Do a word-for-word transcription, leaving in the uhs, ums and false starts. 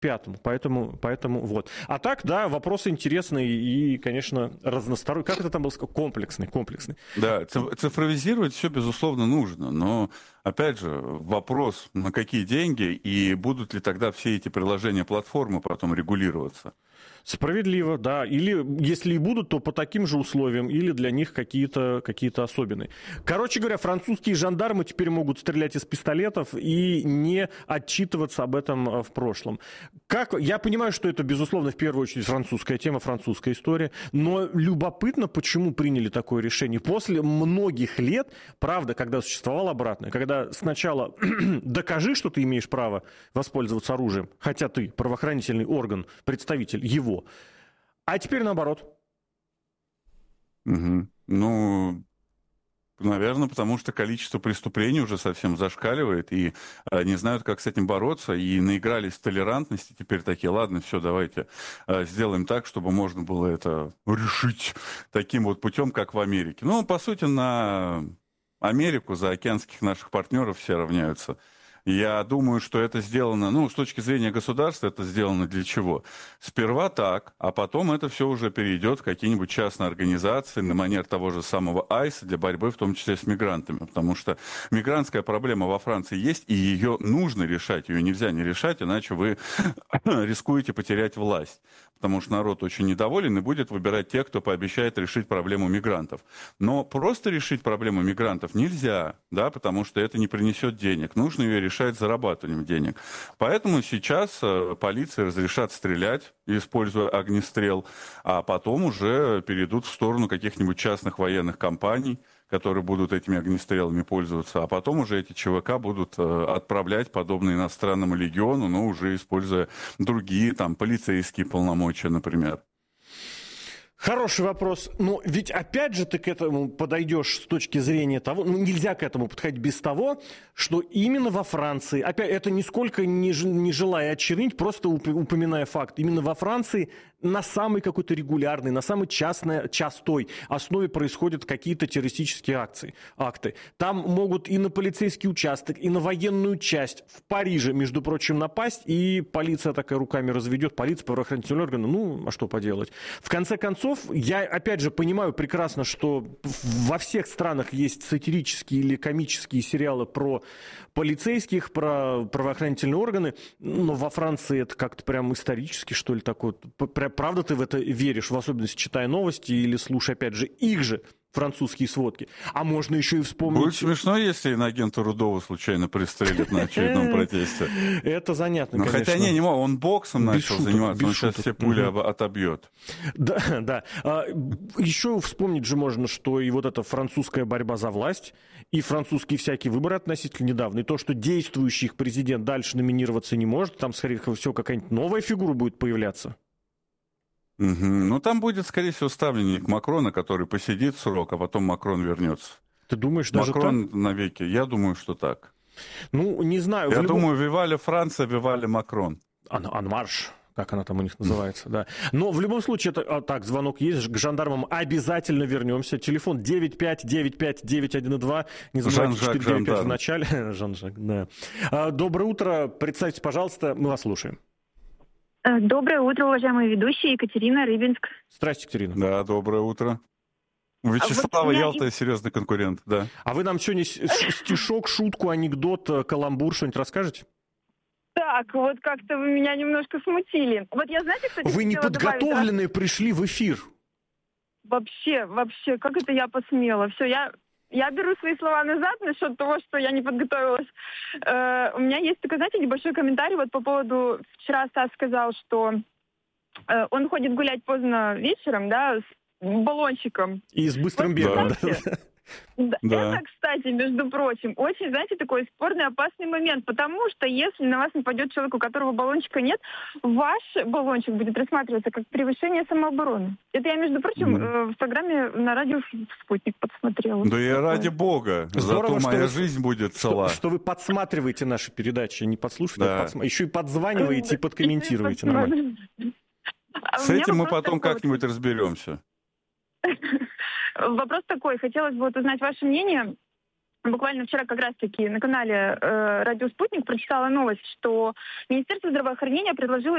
пятому. Поэтому, поэтому вот. А так, да, вопросы интересные и, конечно, разносторонние. Как это там было сказано? Комплексный, комплексный. Да, цифровизировать все, безусловно, нужно. Но, опять же, вопрос, на какие деньги и будут ли тогда все эти приложения платформы потом регулироваться? Справедливо, да. Или, если и будут, то по таким же условиям, или для них какие-то, какие-то особенные. Короче говоря, французские жандармы теперь могут стрелять из пистолетов и не отчитываться об этом в прошлом. Как, я понимаю, что это, безусловно, в первую очередь французская тема, французская история, но любопытно, почему приняли такое решение. После многих лет, правда, когда существовало обратное, когда сначала докажи, что ты имеешь право воспользоваться оружием, хотя ты правоохранительный орган, представитель его. А теперь наоборот. Угу. Ну, наверное, потому что количество преступлений уже совсем зашкаливает, и э, не знают, как с этим бороться, и наигрались в толерантности. Теперь такие, ладно, все, давайте э, сделаем так, чтобы можно было это решить таким вот путем, как в Америке. Ну, по сути, на Америку, заокеанских наших партнеров все равняются. Я думаю, что это сделано, ну, с точки зрения государства, это сделано для чего? Сперва так, а потом это все уже перейдет в какие-нибудь частные организации на манер того же самого айса для борьбы, в том числе с мигрантами. Потому что мигрантская проблема во Франции есть, и ее нужно решать, ее нельзя не решать, иначе вы рискуете потерять власть. Потому что народ очень недоволен и будет выбирать тех, кто пообещает решить проблему мигрантов. Но просто решить проблему мигрантов нельзя, да, потому что это не принесет денег. Нужно ее решать зарабатыванием денег. Поэтому сейчас э, полиции разрешат стрелять, используя огнестрел, а потом уже перейдут в сторону каких-нибудь частных военных компаний, которые будут этими огнестрелами пользоваться, а потом уже эти ЧВК будут э, отправлять, подобно иностранному легиону, но уже используя другие, там, полицейские полномочия, например. Хороший вопрос. Но ведь опять же ты к этому подойдешь с точки зрения того, ну нельзя к этому подходить без того, что именно во Франции, опять это нисколько не, не желая очернить, просто упоминая факт, именно во Франции на самой какой-то регулярной, на самой частной, частой основе происходят какие-то террористические акции, акты. Там могут и на полицейский участок, и на военную часть в Париже, между прочим, напасть, и полиция такая руками разведет, полиция, правоохранительные органы, ну, а что поделать. В конце концов, я, опять же, понимаю прекрасно, что во всех странах есть сатирические или комические сериалы про полицейских, про правоохранительные органы, но во Франции это как-то прям исторически, что ли, такое. Правда ты в это веришь, в особенности читая новости или слушая, опять же, их же французские сводки? А можно еще и вспомнить... Будет смешно, если иноагента Рудова случайно пристрелят на очередном протесте. Это занятно, конечно. Хотя не, не мог, он боксом начал заниматься, он сейчас все пули отобьет. Да, да. Еще вспомнить же можно, что и вот эта французская борьба за власть, и французские всякие выборы относительно недавно, и то, что действующий их президент дальше номинироваться не может, там, скорее всего, какая-нибудь новая фигура будет появляться. Угу. Ну, там будет, скорее всего, ставленник Макрона, который посидит срок, а потом Макрон вернется. Ты думаешь, даже Макрон так? навеки. Я думаю, что так. Ну, не знаю. Я любом... думаю, вивали Франция, вивали Макрон. Ан- Анмарш, как она там у них называется, да. Но в любом случае, это, а, так, звонок есть, к жандармам обязательно вернемся. Телефон девять пять девять пять девять один два. Не забывайте, четыре девять пять в начале. Жан-Жак, да. А, доброе утро. Представьте, пожалуйста, мы вас слушаем. Доброе утро, уважаемые ведущие. Екатерина, Рыбинск. Здрасте, Екатерина. Да, доброе утро. У Вячеслава а вот Ялта и... серьезный конкурент, да. А вы нам сегодня стишок, шутку, анекдот, каламбур, что-нибудь расскажете? Так, вот как-то вы меня немножко смутили. Вот я, знаете, кстати, вы неподготовленные добавить... пришли в эфир. Вообще, вообще, как это я посмела? Все, я... Я беру свои слова назад насчет того, что я не подготовилась. Э, у меня есть такой, знаете, небольшой комментарий вот по поводу... Вчера Стас сказал, что э, он ходит гулять поздно вечером, да, с баллончиком. И с быстрым бегом, да. Да. Это, кстати, между прочим, очень, знаете, такой спорный, опасный момент, потому что если на вас нападет человек, у которого баллончика нет, ваш баллончик будет рассматриваться как превышение самообороны. Это я, между прочим, mm. в программе на радио «Спутник» подсмотрела. Да и ради бога, здорово, зато моя вы, жизнь будет цела. Что, что вы подсматриваете наши передачи, не подслушиваете, да. а подсма... еще и подзваниваете и подкомментируете. Нормально. С этим мы потом как-нибудь разберемся. Вопрос такой, хотелось бы вот узнать ваше мнение. Буквально вчера как раз-таки на канале э, «Радио Спутник» прочитала новость, что Министерство здравоохранения предложило